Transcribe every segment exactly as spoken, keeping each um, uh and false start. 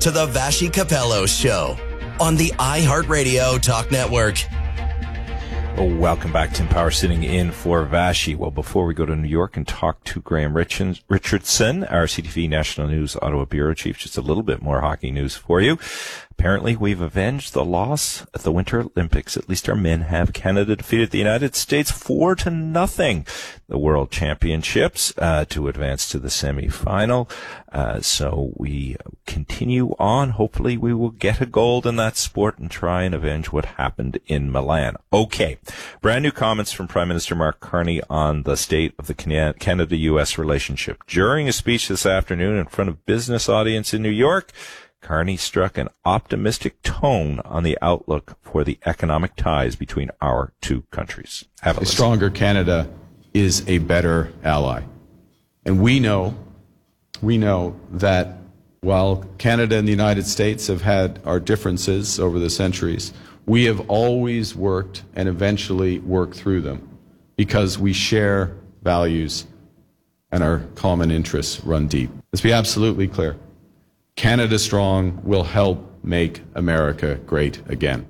to the Vassy Capello Show on the iHeartRadio Talk Network. Oh, welcome back. Tim Power sitting in for Vassy. Well, before we go to New York and talk to Graham Richardson, our C T V National News Ottawa Bureau Chief, just a little bit more hockey news for you. Apparently, we've avenged the loss at the Winter Olympics. At least our men have. Canada defeated the United States four to nothing. The World Championships uh, to advance to the semifinal. Uh, so we continue on. Hopefully, we will get a gold in that sport and try and avenge what happened in Milan. Okay, brand new comments from Prime Minister Mark Carney on the state of the Canada U S relationship. During a speech this afternoon in front of a business audience in New York, Carney struck an optimistic tone on the outlook for the economic ties between our two countries. Have a, a stronger Canada is a better ally. And we know, we know that while Canada and the United States have had our differences over the centuries, we have always worked and eventually worked through them because we share values and our common interests run deep. Let's be absolutely clear. Canada Strong will help make America great again.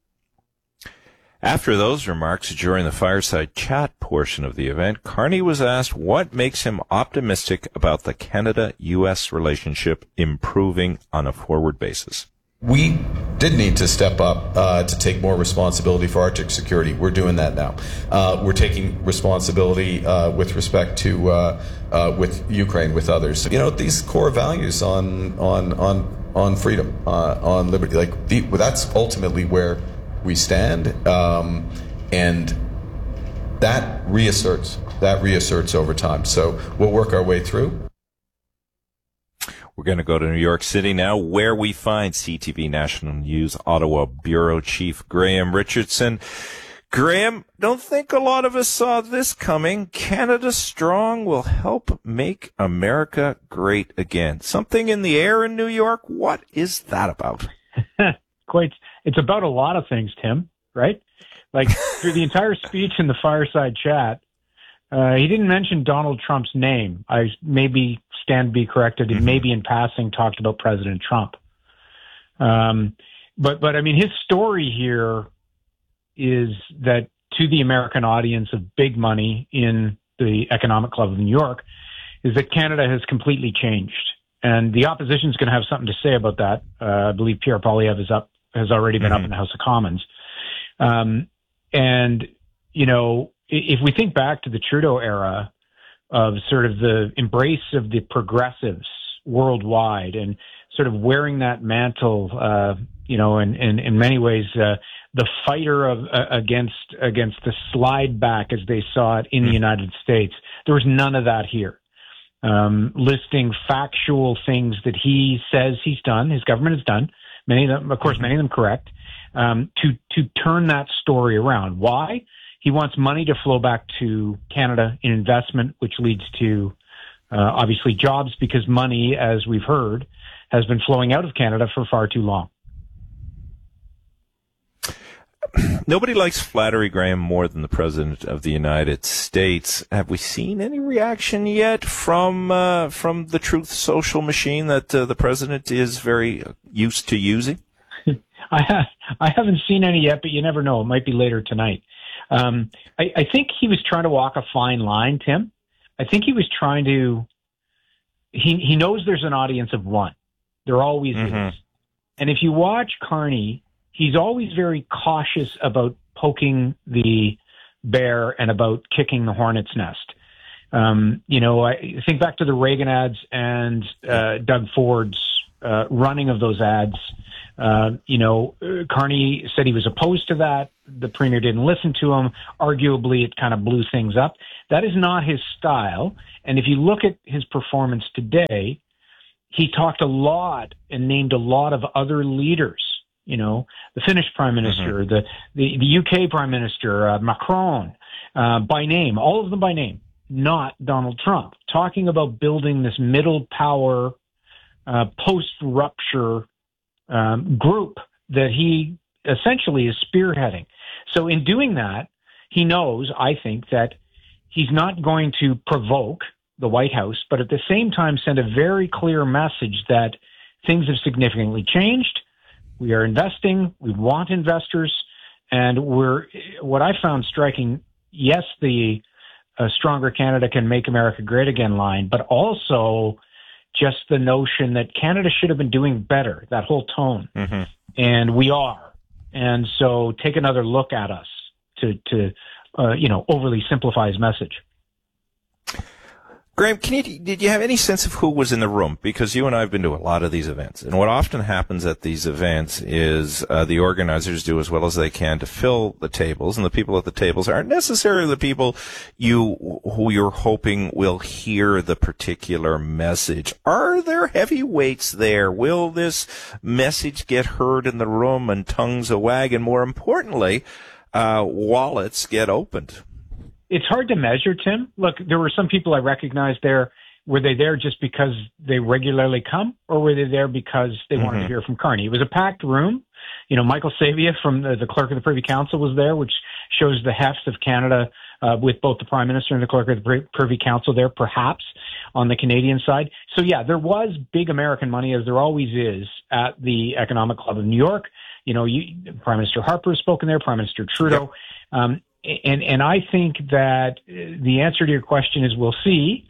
After those remarks during the fireside chat portion of the event, Carney was asked what makes him optimistic about the Canada-U S relationship improving on a forward basis. We did need to step up uh, to take more responsibility for Arctic security. We're doing that now. Uh, we're taking responsibility uh, with respect to uh, uh, with Ukraine, with others. You know, these core values on on on on freedom, uh, on liberty. Like the, well, that's ultimately where we stand, um, and that reasserts that reasserts over time. So we'll work our way through. We're going to go to New York City now, where we find C T V National News Ottawa Bureau Chief Graham Richardson. Graham, don't think a lot of us saw this coming. Canada Strong will help make America great again. Something in the air in New York? What is that about? Quite. It's about a lot of things, Tim, right? Like through the entire speech in the fireside chat, Uh, he didn't mention Donald Trump's name. I maybe stand to be corrected. He maybe in passing talked about President Trump. Um, but, but I mean, his story here is that to the American audience of big money in the Economic Club of New York is that Canada has completely changed. And the opposition is going to have something to say about that. Uh, I believe Pierre Poilievre is up, has already been mm-hmm. up in the House of Commons. Um, and, you know, if we think back to the Trudeau era of sort of the embrace of the progressives worldwide and sort of wearing that mantle, uh, you know, in, in, in many ways, uh, the fighter of, uh, against, against the slide back as they saw it in the United States, there was none of that here. Um, listing factual things that he says he's done, his government has done, many of them, of course, many of them correct, um, to, to turn that story around. Why? He wants money to flow back to Canada in investment, which leads to, uh, obviously jobs, because money, as we've heard, has been flowing out of Canada for far too long. Nobody likes flattery, Graham, more than the President of the United States. Have we seen any reaction yet from uh, from the Truth Social machine that uh, the President is very used to using? I, ha- I haven't seen any yet, but you never know. It might be later tonight. Um, I, I think he was trying to walk a fine line, Tim. I think he was trying to, he, he knows there's an audience of one. There always mm-hmm. is. And if you watch Carney, he's always very cautious about poking the bear and about kicking the hornet's nest. Um, you know, I think back to the Reagan ads and uh, Doug Ford's uh, running of those ads. Uh, you know, Carney said he was opposed to that. The premier didn't listen to him. Arguably, it kind of blew things up. That is not his style. And if you look at his performance today, he talked a lot and named a lot of other leaders. You know, the Finnish prime minister, mm-hmm. the, the, the U K prime minister, uh, Macron, uh, by name, all of them by name, not Donald Trump, talking about building this middle power, uh, post-rupture um, group that he essentially is spearheading. So in doing that, he knows, I think, that he's not going to provoke the White House, but at the same time send a very clear message that things have significantly changed. We are investing. We want investors. And we're, what I found striking, yes, the uh, Stronger Canada Can Make America Great Again line, but also just the notion that Canada should have been doing better, that whole tone. Mm-hmm. And we are. And so take another look at us to, to uh, you know, overly simplify his message. Graham, can you, did you have any sense of who was in the room? Because you and I have been to a lot of these events. And what often happens at these events is uh, the organizers do as well as they can to fill the tables. And the people at the tables aren't necessarily the people you who you're hoping will hear the particular message. Are there heavyweights there? Will this message get heard in the room and tongues a wag? And more importantly, uh, wallets get opened? It's hard to measure, Tim. Look, there were some people I recognized there. Were they there just because they regularly come, or were they there because they mm-hmm. wanted to hear from Carney? It was a packed room. You know, Michael Savia from the, the Clerk of the Privy Council was there, which shows the heft of Canada uh, with both the Prime Minister and the Clerk of the Privy Council there, perhaps, on the Canadian side. So, yeah, there was big American money, as there always is, at the Economic Club of New York. You know, you, Prime Minister Harper has spoken there, Prime Minister Trudeau. Yep. Um, And and I think that the answer to your question is we'll see.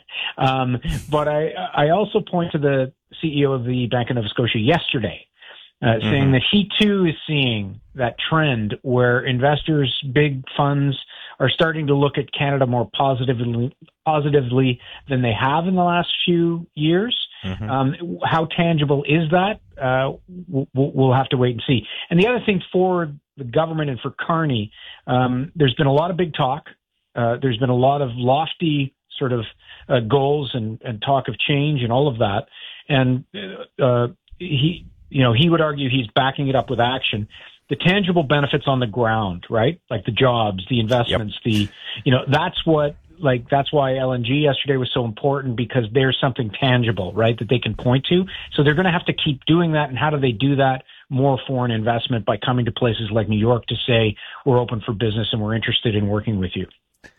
um, but I I also point to the C E O of the Bank of Nova Scotia yesterday, uh, mm-hmm. saying that he too is seeing that trend where investors, big funds, are starting to look at Canada more positively positively than they have in the last few years. Mm-hmm. Um, how tangible is that? Uh, we'll, we'll have to wait and see. And the other thing for the government and for Carney, um, there's been a lot of big talk. Uh, there's been a lot of lofty sort of uh, goals and, and talk of change and all of that. And uh, he, you know, he would argue he's backing it up with action. The tangible benefits on the ground, right? Like the jobs, the investments, yep. the, you know, that's what, like, that's why L N G yesterday was so important, because there's something tangible, right, that they can point to. So they're going to have to keep doing that. And how do they do that? More foreign investment by coming to places like New York to say, we're open for business and we're interested in working with you.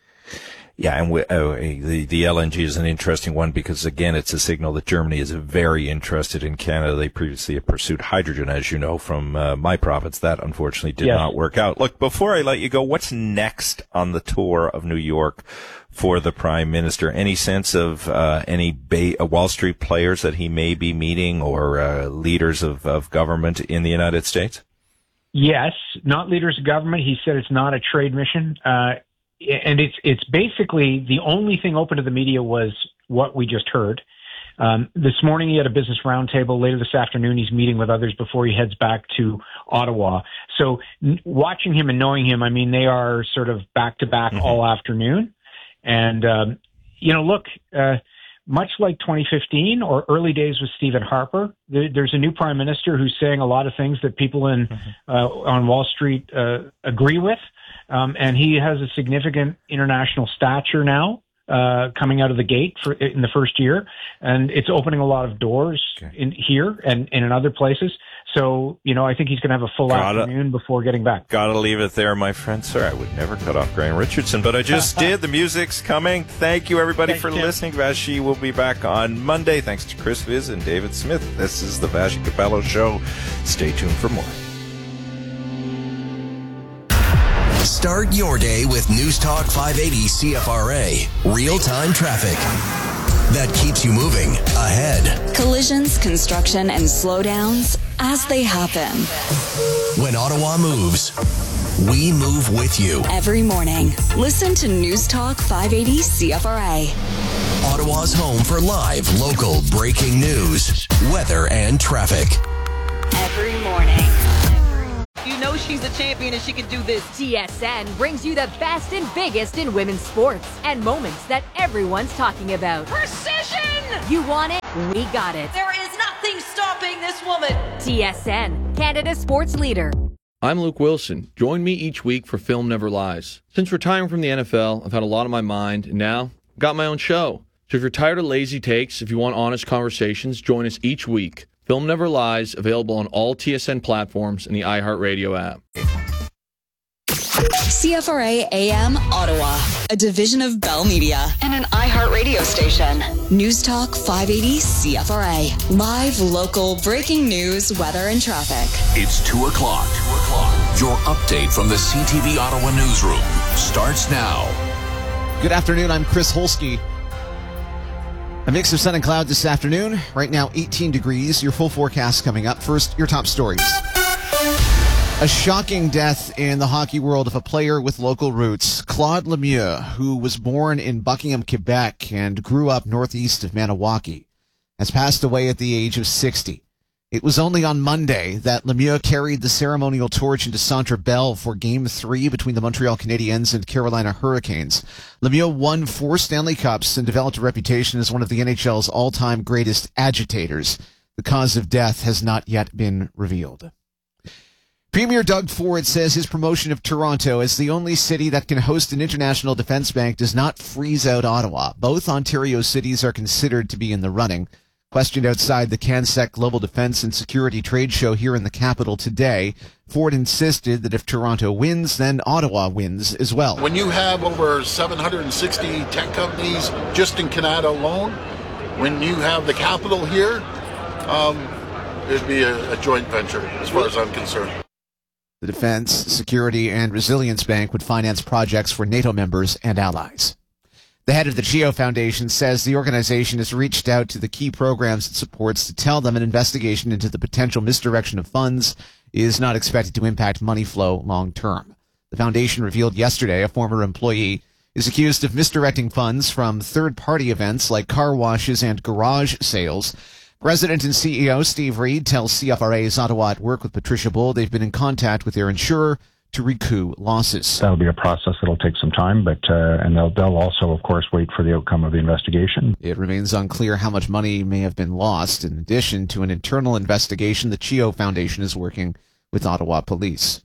Yeah, and we, uh, the the L N G is an interesting one because, again, it's a signal that Germany is very interested in Canada. They previously have pursued hydrogen, as you know, from uh, my province. That, unfortunately, did yes. not work out. Look, before I let you go, what's next on the tour of New York for the Prime Minister? Any sense of uh, any Bay, uh, Wall Street players that he may be meeting, or uh, leaders of, of government in the United States? Yes, not leaders of government. He said it's not a trade mission. Uh And it's it's basically the only thing open to the media was what we just heard. Um, this morning he had a business roundtable. Later this afternoon he's meeting with others before he heads back to Ottawa. So n- watching him and knowing him, I mean, they are sort of back to back all afternoon. And um, you know, look, uh, much like twenty fifteen or early days with Stephen Harper, there, there's a new prime minister who's saying a lot of things that people in mm-hmm. uh, on Wall Street uh, agree with. Um, and he has a significant international stature now, uh, coming out of the gate for in the first year, and it's opening a lot of doors okay. in here and, and in other places. So, you know, I think he's going to have a full gotta, afternoon before getting back. Gotta leave it there, my friend. Sir, I would never cut off Graham Richardson, but I just did. The music's coming. Thank you, everybody, Thanks, for Tim. listening. Vashi will be back on Monday. Thanks to Chris Viz and David Smith. This is the Vashi Capello Show. Stay tuned for more. Start your day with News Talk five eighty C F R A. Real-time traffic that keeps you moving ahead. Collisions, construction, and slowdowns as they happen. When Ottawa moves, we move with you. Every morning, listen to News Talk five eighty C F R A. Ottawa's home for live, local breaking news, weather, and traffic. Every morning. You know she's a champion and she can do this. T S N brings you the best and biggest in women's sports and moments that everyone's talking about. Precision! You want it? We got it. There is nothing stopping this woman. T S N, Canada's sports leader. I'm Luke Wilson. Join me each week for Film Never Lies. Since retiring from the N F L, I've had a lot on my mind, and now I've got my own show. So if you're tired of lazy takes, if you want honest conversations, join us each week. Film Never Lies, available on all T S N platforms and the iHeartRadio app. C F R A A M Ottawa, a division of Bell Media and an iHeartRadio station. News Talk five eighty C F R A. Live, local, breaking news, weather, and traffic. It's two o'clock. two o'clock. Your update from the C T V Ottawa newsroom starts now. Good afternoon. I'm Chris Holsky. A mix of sun and cloud this afternoon. Right now, eighteen degrees. Your full forecast coming up. First, your top stories. A shocking death in the hockey world of a player with local roots. Claude Lemieux, who was born in Buckingham, Quebec, and grew up northeast of Maniwaki, has passed away at the age of sixty. It was only on Monday that Lemieux carried the ceremonial torch into Centre Bell for Game three between the Montreal Canadiens and Carolina Hurricanes. Lemieux won four Stanley Cups and developed a reputation as one of the N H L's all-time greatest agitators. The cause of death has not yet been revealed. Premier Doug Ford says his promotion of Toronto as the only city that can host an international defense bank does not freeze out Ottawa. Both Ontario cities are considered to be in the running. Questioned outside the CanSec Global Defense and Security Trade Show here in the capital today, Ford insisted that if Toronto wins, then Ottawa wins as well. When you have over seven hundred sixty tech companies just in Canada alone, when you have the capital here, um, it'd be a, a joint venture as far as I'm concerned. The Defense, Security, and Resilience Bank would finance projects for NATO members and allies. The head of the GEO Foundation says the organization has reached out to the key programs it supports to tell them an investigation into the potential misdirection of funds is not expected to impact money flow long term. The foundation revealed yesterday a former employee is accused of misdirecting funds from third-party events like car washes and garage sales. President and C E O Steve Reed tells C F R A's Ottawa at Work with Patricia Bull they've been in contact with their insurer to recoup losses. That'll be a process that'll take some time, but uh, and they'll, they'll also, of course, wait for the outcome of the investigation. It remains unclear how much money may have been lost. In addition to an internal investigation, the GEO Foundation is working with Ottawa Police.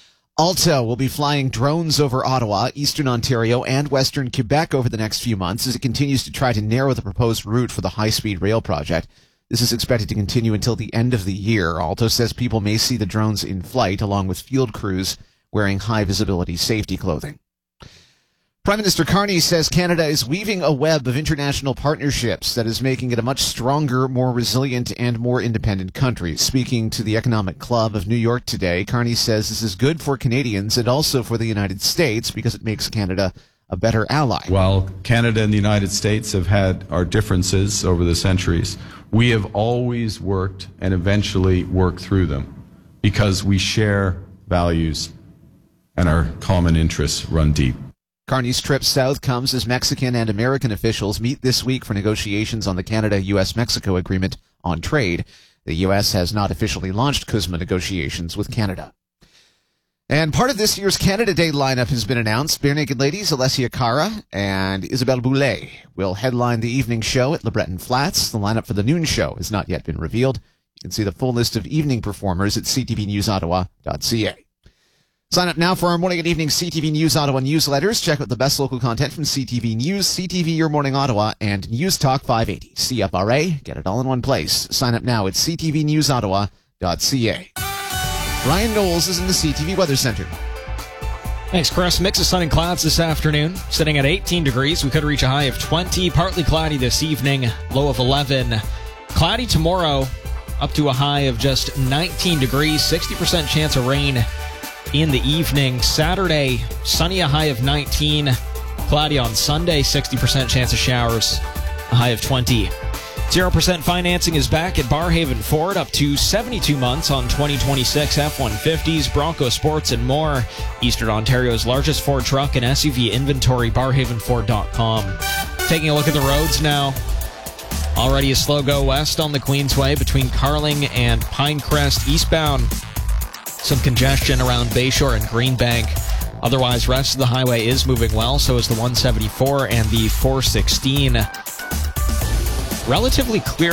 Alto will be flying drones over Ottawa, Eastern Ontario, and Western Quebec over the next few months as it continues to try to narrow the proposed route for the high-speed rail project. This is expected to continue until the end of the year. Alto says people may see the drones in flight along with field crews wearing high-visibility safety clothing. Prime Minister Carney says Canada is weaving a web of international partnerships that is making it a much stronger, more resilient, and more independent country. Speaking to the Economic Club of New York today, Carney says this is good for Canadians and also for the United States because it makes Canada a better ally. While Canada and the United States have had our differences over the centuries, we have always worked and eventually worked through them because we share values and our common interests run deep. Carney's trip south comes as Mexican and American officials meet this week for negotiations on the Canada-U S Mexico Agreement on Trade. The U S has not officially launched C U S M A negotiations with Canada. And part of this year's Canada Day lineup has been announced. Bare Naked Ladies, Alessia Cara and Isabelle Boulay will headline the evening show at LeBreton Flats. The lineup for the noon show has not yet been revealed. You can see the full list of evening performers at c t v news ottawa dot c a. Sign up now for our morning and evening C T V News Ottawa newsletters. Check out the best local content from C T V News, C T V Your Morning Ottawa, and News Talk five eighty. C F R A, get it all in one place. Sign up now at c t v news ottawa dot c a. Ryan Knowles is in the C T V Weather Center. Thanks, Chris. Mix of sun and clouds this afternoon. Sitting at eighteen degrees. We could reach a high of twenty. Partly cloudy this evening. Low of eleven. Cloudy tomorrow. Up to a high of just nineteen degrees. sixty percent chance of rain in the evening. Saturday, sunny, a high of nineteen. Cloudy on Sunday, sixty percent chance of showers, a high of twenty. zero percent financing is back at Barrhaven Ford, up to seventy-two months on twenty twenty-six F one fifties, Bronco Sports, and more. Eastern Ontario's largest Ford truck and S U V inventory, barrhaven ford dot com. Taking a look at the roads now. Already a slow go west on the Queensway between Carling and Pinecrest eastbound. Some congestion around Bayshore and Greenbank. Otherwise, rest of the highway is moving well, so is the one seventy-four and the four sixteen. Relatively clear